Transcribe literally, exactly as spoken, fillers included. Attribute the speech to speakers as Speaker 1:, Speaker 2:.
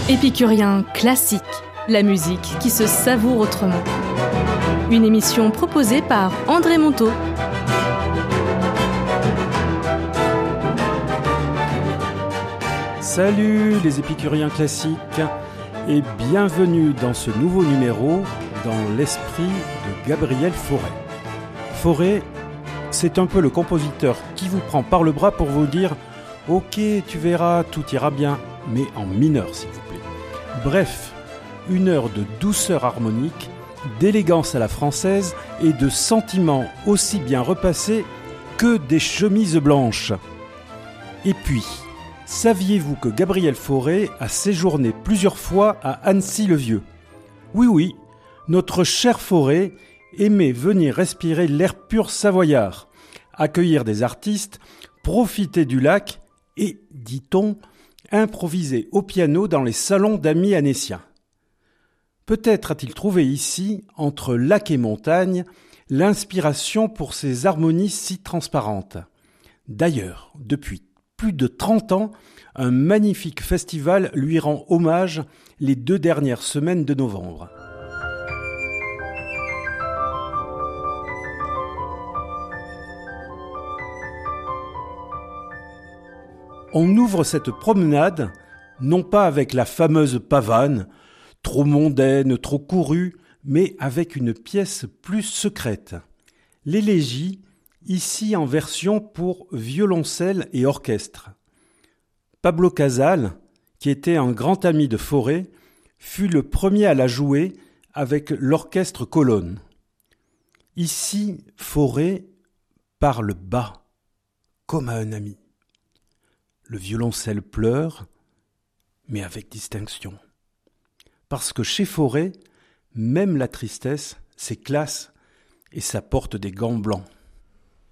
Speaker 1: Épicurien classique, la musique qui se savoure autrement. Une émission proposée par André Monteau.
Speaker 2: Salut les épicuriens classiques et bienvenue dans ce nouveau numéro dans l'esprit de Gabriel Fauré. Fauré, c'est un peu le compositeur qui vous prend par le bras pour vous dire « Ok, tu verras, tout ira bien », mais en mineur s'il vous plaît. Bref, une heure de douceur harmonique, d'élégance à la française et de sentiments aussi bien repassés que des chemises blanches. Et puis, saviez-vous que Gabriel Fauré a séjourné plusieurs fois à Annecy-le-Vieux ? Oui, oui, notre cher Fauré aimait venir respirer l'air pur savoyard, accueillir des artistes, profiter du lac et, dit-on, improviser au piano dans les salons d'amis annéciens. Peut-être a-t-il trouvé ici, entre lac et montagne, l'inspiration pour ces harmonies si transparentes. D'ailleurs, depuis plus de trente ans, un magnifique festival lui rend hommage les deux dernières semaines de novembre. On ouvre cette promenade, non pas avec la fameuse pavane, trop mondaine, trop courue, mais avec une pièce plus secrète. L'élégie, ici en version pour violoncelle et orchestre. Pablo Casals, qui était un grand ami de Fauré, fut le premier à la jouer avec l'orchestre Colonne. Ici, Fauré parle bas, comme à un ami. Le violoncelle pleure, mais avec distinction. Parce que chez Fauré, même la tristesse, c'est classe et ça porte des gants blancs.